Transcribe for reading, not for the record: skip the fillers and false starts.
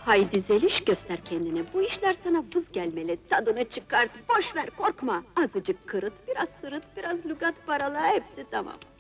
Haydi Zeliş, göster kendini, bu işler sana vız gelmeli, tadını çıkart, boş ver, korkma! Azıcık kırıt, biraz sırıt, biraz lügat parala, hepsi tamam.